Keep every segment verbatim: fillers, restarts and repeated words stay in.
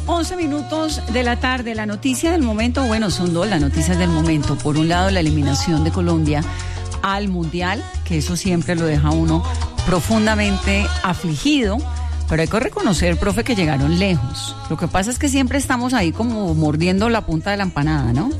once minutos de la tarde, la noticia del momento, bueno, son dos las noticias del momento. Por un lado, la eliminación de Colombia al Mundial, que eso siempre lo deja a uno profundamente afligido, pero hay que reconocer, profe, que llegaron lejos. Lo que pasa es que siempre estamos ahí como mordiendo la punta de la empanada, ¿no?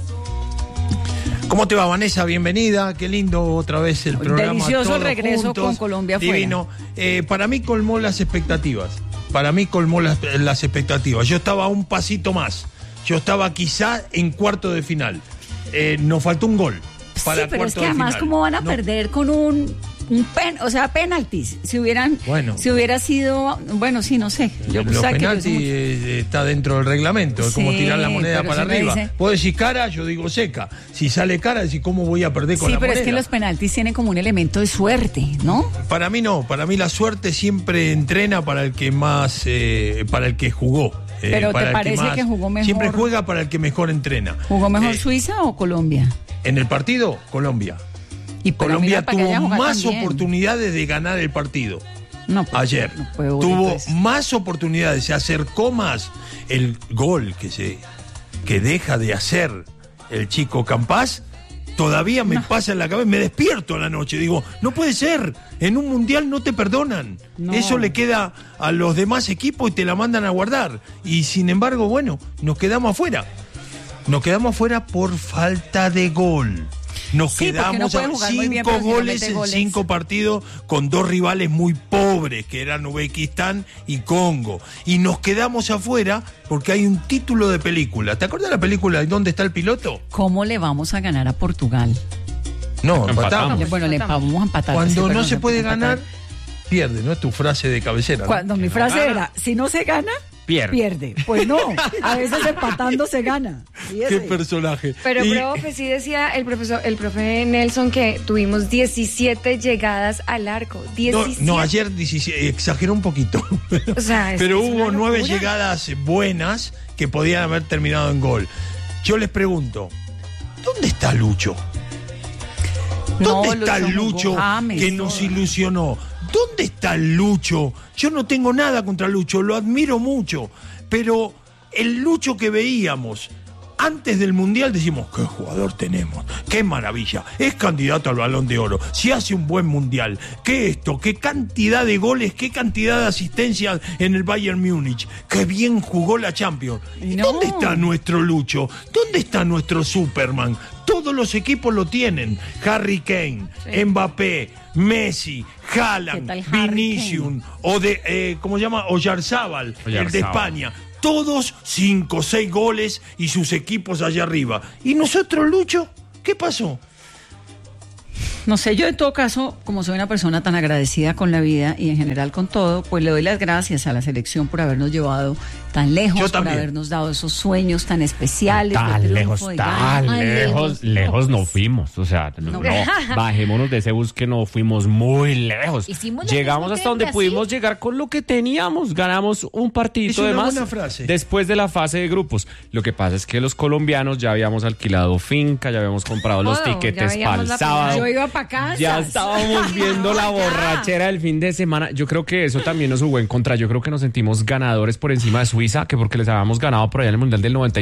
¿Cómo te va, Vanessa? Bienvenida, qué lindo otra vez el programa. Delicioso el regreso juntos, con Colombia afuera. Divino. Eh, para mí colmó las expectativas. Para mí colmó las, las expectativas. Yo estaba un pasito más. Yo estaba quizá en cuarto de final. Eh, nos faltó un gol para sí, pero cuarto es que de además final. cómo van a no. perder con un, un pen, o sea, penaltis. Si hubieran, bueno. si hubiera sido, bueno, sí, no sé. Yo, Los o sea, penaltis que yo eh, está dentro del reglamento. Es sí, como tirar la moneda pero para si me arriba. dice... Vos decís cara, yo digo seca. Si sale cara, decís cómo voy a perder con sí, la moneda. Sí, pero es que los penaltis tienen como un elemento de suerte, ¿no? Para mí no, para mí la suerte siempre entrena para el que más, eh, para el que jugó. Eh, pero para ¿te el parece que, más, que jugó mejor? Siempre juega para el que mejor entrena. ¿Jugó mejor eh, Suiza o Colombia? En el partido, Colombia. Y Colombia tuvo más también. oportunidades de ganar el partido. No, pues, ayer. No fue bonito tuvo eso. más oportunidades, se acercó más. El gol que se que deja de hacer el chico Campás, todavía me no. pasa en la cabeza, me despierto a la noche, digo, no puede ser, en un mundial no te perdonan. No. Eso le queda a los demás equipos y te la mandan a guardar. Y sin embargo, bueno, nos quedamos afuera. Nos quedamos afuera por falta de gol. Nos sí, quedamos no a cinco bien, goles si no en goles. cinco partidos con dos rivales muy pobres, que eran Uzbekistán y Congo. Y nos quedamos afuera porque hay un título de película. ¿Te acuerdas de la película de ¿Dónde está el piloto? ¿Cómo le vamos a ganar a Portugal? No, empatamos. Bueno, le vamos a empatar. Cuando sí, no no se puede empatar. ganar, pierde, ¿no? Es tu frase de cabecera. ¿no? Cuando mi frase gana. era, si no se gana, Pierde. pierde. Pues no, a veces empatando se gana. Qué personaje. Pero, Y- profe, sí decía el profesor, el profe Nelson que tuvimos diecisiete llegadas al arco. No, diecisiete. no, ayer diecisiete, exageró un poquito. O sea, es- Pero es hubo una nueve locura. llegadas buenas que podían haber terminado en gol. Yo les pregunto, ¿dónde está Lucho? ¿Dónde No, está Lucho Lucho jugó James, que nos toda. ilusionó? ¿Dónde está Lucho? Yo no tengo nada contra Lucho, lo admiro mucho, pero el Lucho que veíamos antes del Mundial decimos, qué jugador tenemos, qué maravilla, es candidato al Balón de Oro, si hace un buen Mundial, qué esto, qué cantidad de goles, qué cantidad de asistencias en el Bayern Múnich, qué bien jugó la Champions. ¿Y No. ¿Dónde está nuestro Lucho? ¿Dónde está nuestro Superman? Todos los equipos lo tienen, Harry Kane, Sí. Mbappé, Messi, ¿Qué Haaland, tal Harry Vinicius, o de, eh, ¿cómo se llama? Oyarzábal, el de Oyarzábal. España. Todos cinco, seis goles y sus equipos allá arriba. ¿Y nosotros, Lucho? ¿Qué pasó? No sé, yo en todo caso, como soy una persona tan agradecida con la vida y en general con todo, pues le doy las gracias a la selección por habernos llevado tan lejos, Yo por también. habernos dado esos sueños tan especiales. de Tan triunfo, lejos, de tan gana. Ay, lejos, lejos no fuimos. O sea, no, No. no, bajémonos de ese bus que no fuimos muy lejos. Hicimos lo Llegamos mismo que hasta donde en pudimos Brasil. llegar con lo que teníamos. Ganamos un Es partidito de una más buena frase. después de la fase de grupos. Lo que pasa es que los colombianos ya habíamos alquilado finca, ya habíamos comprado los Todo, tiquetes ya para veíamos el la sábado. Yo iba para casa. Ya estábamos viendo la borrachera del fin de semana. Yo creo que eso también nos jugó en contra. Yo creo que nos sentimos ganadores por encima de Suiza, que porque les habíamos ganado por allá en el Mundial del noventa y